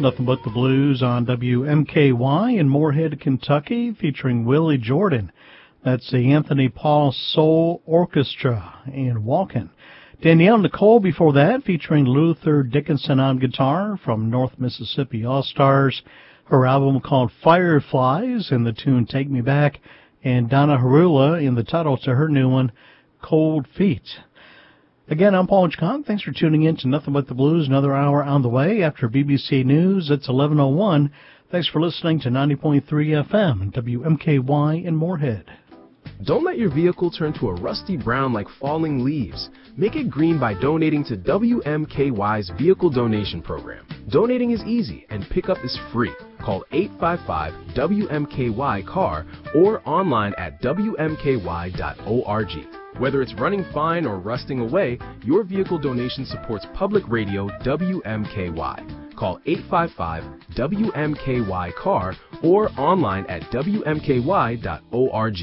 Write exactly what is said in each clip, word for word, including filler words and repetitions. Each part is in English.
Nothing But the Blues on W M K Y in Moorhead, Kentucky, featuring Willie Jordan. That's the Anthony Paul Soul Orchestra and Walkin'. Danielle Nicole before that, featuring Luther Dickinson on guitar from North Mississippi All-Stars. Her album called Fireflies and the tune Take Me Back. And Donna Harula in the title to her new one, Cold Feet. Again, I'm Paul Chacon. Thanks for tuning in to Nothing But the Blues. Another hour on the way after B B C News. It's eleven oh one. Thanks for listening to ninety point three F M, W M K Y in Moorhead. Don't let your vehicle turn to a rusty brown like falling leaves. Make it green by donating to W M K Y's Vehicle Donation Program. Donating is easy and pickup is free. Call eight five five W M K Y C A R or online at W M K Y dot org. Whether it's running fine or rusting away, your vehicle donation supports public radio W M K Y. Call eight five five W M K Y C A R or online at W M K Y dot org.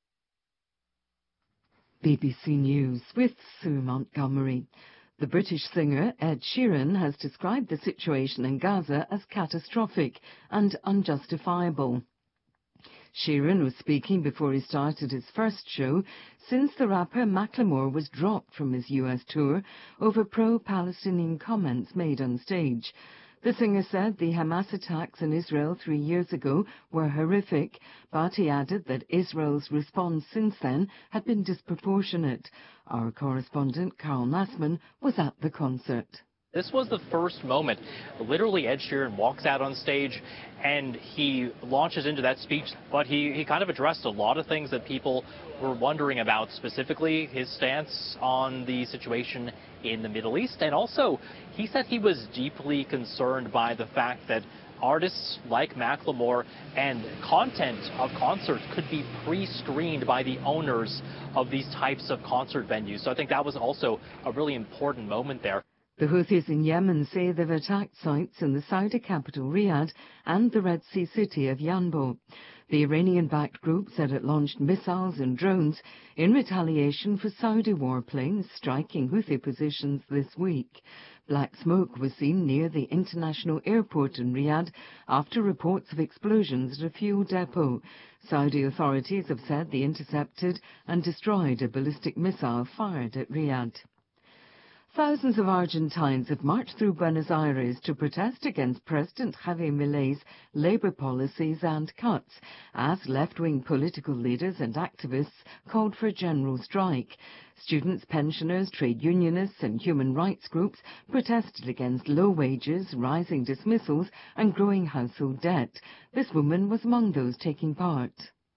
B B C News with Sue Montgomery. The British singer Ed Sheeran has described the situation in Gaza as catastrophic and unjustifiable. Sheeran was speaking before he started his first show since the rapper Macklemore was dropped from his U S tour over pro-Palestinian comments made on stage. The singer said the Hamas attacks in Israel three years ago were horrific, but he added that Israel's response since then had been disproportionate. Our correspondent Carl Nassman was at the concert. This was the first moment. Literally, Ed Sheeran walks out on stage and he launches into that speech, but he, he kind of addressed a lot of things that people were wondering about, specifically his stance on the situation in the Middle East. And also, he said he was deeply concerned by the fact that artists like Macklemore and content of concerts could be pre-screened by the owners of these types of concert venues. So I think that was also a really important moment there. The Houthis in Yemen say they've attacked sites in the Saudi capital Riyadh and the Red Sea city of Yanbu. The Iranian-backed group said it launched missiles and drones in retaliation for Saudi warplanes striking Houthi positions this week. Black smoke was seen near the international airport in Riyadh after reports of explosions at a fuel depot. Saudi authorities have said they intercepted and destroyed a ballistic missile fired at Riyadh. Thousands of Argentines have marched through Buenos Aires to protest against President Javier Milei's labor policies and cuts, as left-wing political leaders and activists called for a general strike. Students, pensioners, trade unionists and human rights groups protested against low wages, rising dismissals and growing household debt. This woman was among those taking part.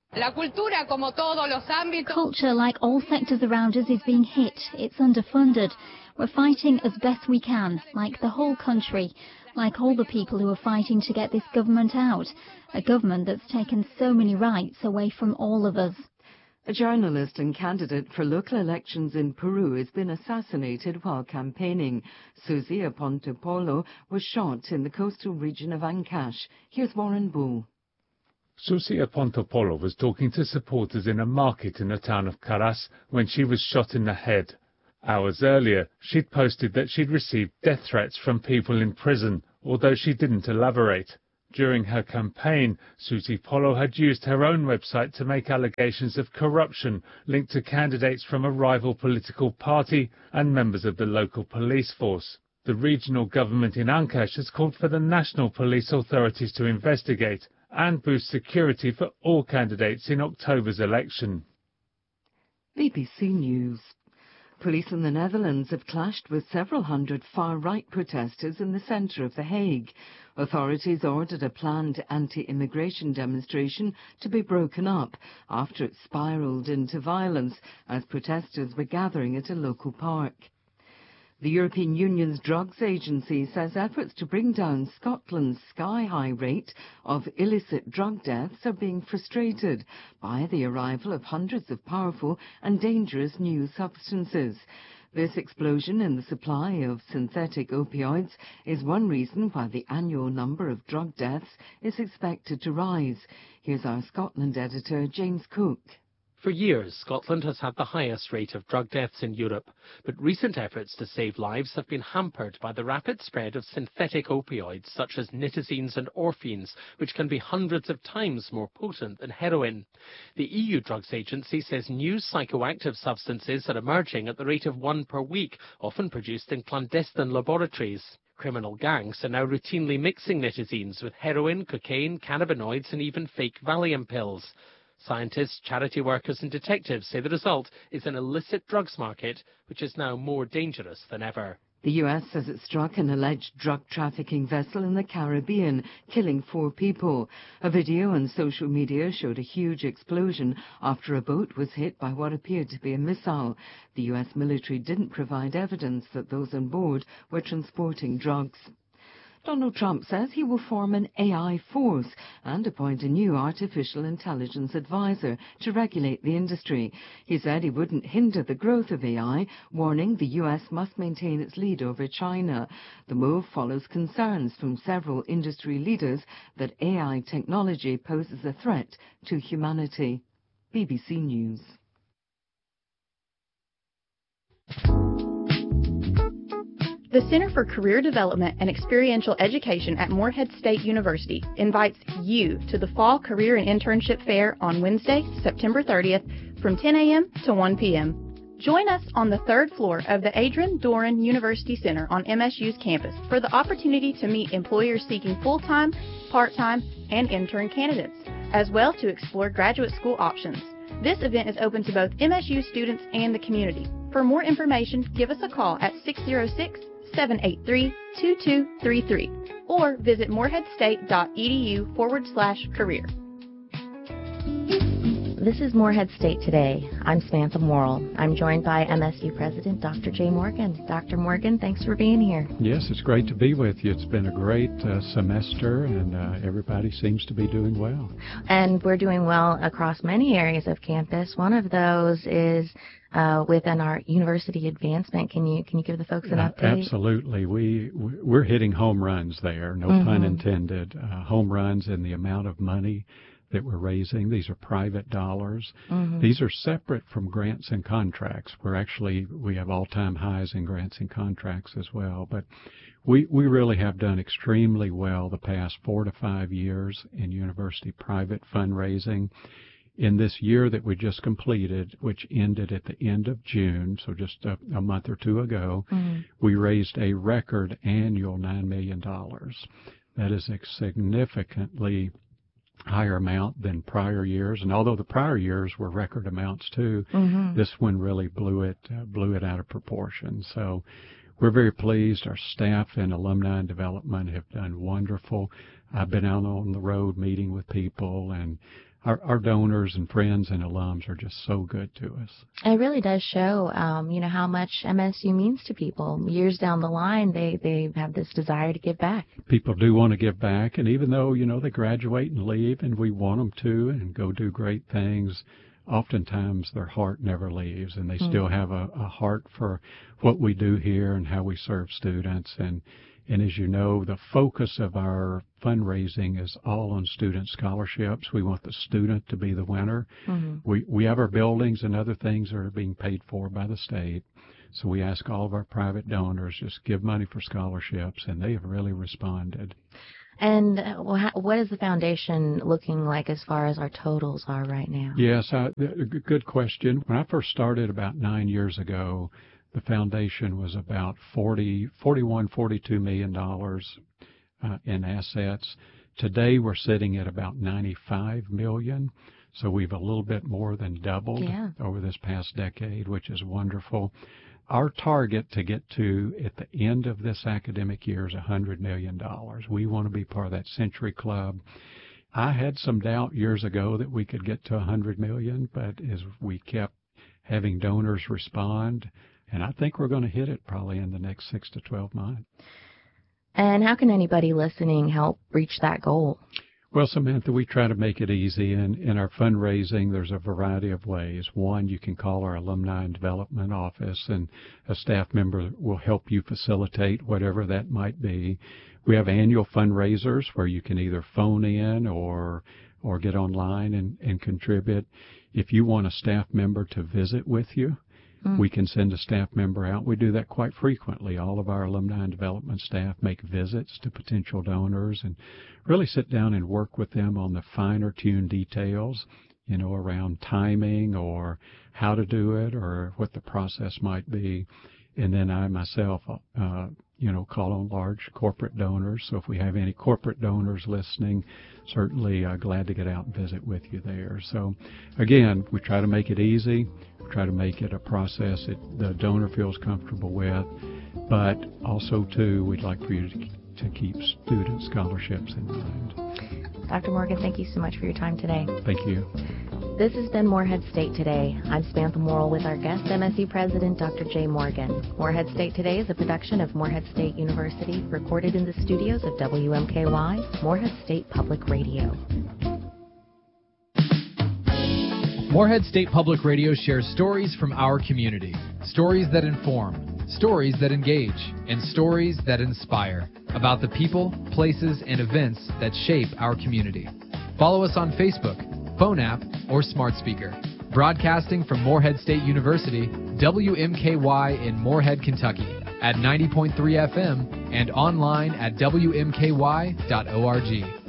Culture, like all sectors around us, is being hit. It's underfunded. We're fighting as best we can, like the whole country, like all the people who are fighting to get this government out, a government that's taken so many rights away from all of us. A journalist and candidate for local elections in Peru has been assassinated while campaigning. Susie Apontopolo was shot in the coastal region of Ancash. Here's Warren Bull. Susie Apontopolo was talking to supporters in a market in the town of Caras when she was shot in the head. Hours earlier, she'd posted that she'd received death threats from people in prison, although she didn't elaborate. During her campaign, Susie Polo had used her own website to make allegations of corruption linked to candidates from a rival political party and members of the local police force. The regional government in Ancash has called for the national police authorities to investigate and boost security for all candidates in October's election. B B C News. Police in the Netherlands have clashed with several hundred far-right protesters in the centre of The Hague. Authorities ordered a planned anti-immigration demonstration to be broken up after it spiralled into violence as protesters were gathering at a local park. The European Union's drugs agency says efforts to bring down Scotland's sky-high rate of illicit drug deaths are being frustrated by the arrival of hundreds of powerful and dangerous new substances. This explosion in the supply of synthetic opioids is one reason why the annual number of drug deaths is expected to rise. Here's our Scotland editor, James Cook. For years, Scotland has had the highest rate of drug deaths in Europe, but recent efforts to save lives have been hampered by the rapid spread of synthetic opioids such as nitazines and orphines, which can be hundreds of times more potent than heroin. The E U Drugs Agency says new psychoactive substances are emerging at the rate of one per week, often produced in clandestine laboratories. Criminal gangs are now routinely mixing nitazines with heroin, cocaine, cannabinoids and even fake Valium pills. Scientists, charity workers and detectives say the result is an illicit drugs market which is now more dangerous than ever. The U S says it struck an alleged drug trafficking vessel in the Caribbean, killing four people. A video on social media showed a huge explosion after a boat was hit by what appeared to be a missile. The U S military didn't provide evidence that those on board were transporting drugs. Donald Trump says he will form an A I force and appoint a new artificial intelligence advisor to regulate the industry. He said he wouldn't hinder the growth of A I, warning the U S must maintain its lead over China. The move follows concerns from several industry leaders that A I technology poses a threat to humanity. B B C News. The Center for Career Development and Experiential Education at Morehead State University invites you to the Fall Career and Internship Fair on Wednesday, September thirtieth from ten a m to one p m Join us on the third floor of the Adrian Doran University Center on M S U's campus for the opportunity to meet employers seeking full-time, part-time, and intern candidates, as well to explore graduate school options. This event is open to both M S U students and the community. For more information, give us a call at six oh six, seven eight three, two two three three or visit moreheadstate.edu forward slash career. This is Morehead State Today. I'm Samantha Morrill. I'm joined by M S U President Doctor Jay Morgan. Doctor Morgan, thanks for being here. Yes, it's great to be with you. It's been a great uh, semester, and uh, everybody seems to be doing well. And we're doing well across many areas of campus. One of those is uh, within our university advancement. Can you can you give the folks an uh, update? Absolutely. We we're hitting home runs there. No mm-hmm. pun intended. Uh, home runs in the amount of money that we're raising. These are private dollars. Mm-hmm. These are separate from grants and contracts. We're actually, we have all-time highs in grants and contracts as well. But we, we really have done extremely well the past four to five years in university private fundraising. In this year that we just completed, which ended at the end of June, so just a, a month or two ago, mm-hmm. we raised a record annual nine million dollars. That is a significantly higher amount than prior years, and although the prior years were record amounts too, mm-hmm. this one really blew it uh, blew it out of proportion. So we're very pleased. Our staff and alumni and development have done wonderful. I've been out on the road meeting with people, and our, our donors and friends and alums are just so good to us. It really does show, um, you know, how much M S U means to people. Years down the line, they, they have this desire to give back. People do want to give back, and even though, you know, they graduate and leave, and we want them to and go do great things, oftentimes their heart never leaves, and they mm. still have a, a heart for what we do here and how we serve students. And And as you know, the focus of our fundraising is all on student scholarships. We want the student to be the winner. Mm-hmm. We we have our buildings and other things that are being paid for by the state. So we ask all of our private donors, just give money for scholarships, and they have really responded. And what is the foundation looking like as far as our totals are right now? Yes, uh, good question. When I first started about nine years ago, the foundation was about forty, forty-one, forty-two million dollars uh, in assets. Today we're sitting at about ninety-five million, so we've a little bit more than doubled yeah. over this past decade, which is wonderful. Our target to get to at the end of this academic year is one hundred million dollars. We want to be part of that Century Club. I had some doubt years ago that we could get to one hundred million dollars, but as we kept having donors respond, and I think we're going to hit it probably in the next six to twelve months. And how can anybody listening help reach that goal? Well, Samantha, we try to make it easy. And in our fundraising, there's a variety of ways. One, you can call our Alumni and Development Office, and a staff member will help you facilitate whatever that might be. We have annual fundraisers where you can either phone in or or get online and, and contribute. if you want a staff member to visit with you, mm. we can send a staff member out. We do that quite frequently. All of our alumni and development staff make visits to potential donors and really sit down and work with them on the finer tuned details, you know, around timing or how to do it or what the process might be. And then I myself, uh, you know, call on large corporate donors. So if we have any corporate donors listening, certainly uh, glad to get out and visit with you there. So again, we try to make it easy. We try to make it a process that the donor feels comfortable with. But also, too, we'd like for you to, to keep student scholarships in mind. Doctor Morgan, thank you so much for your time today. Thank you. This has been Morehead State Today. I'm Samantha Morrill with our guest, M S U President Doctor Jay Morgan. Morehead State Today is a production of Morehead State University, recorded in the studios of W M K Y, Morehead State Public Radio. Morehead State Public Radio shares stories from our community. Stories that inform, stories that engage, and stories that inspire about the people, places, and events that shape our community. Follow us on Facebook, phone app, or smart speaker. Broadcasting from Morehead State University, W M K Y in Morehead, Kentucky, at ninety point three F M and online at W M K Y dot org.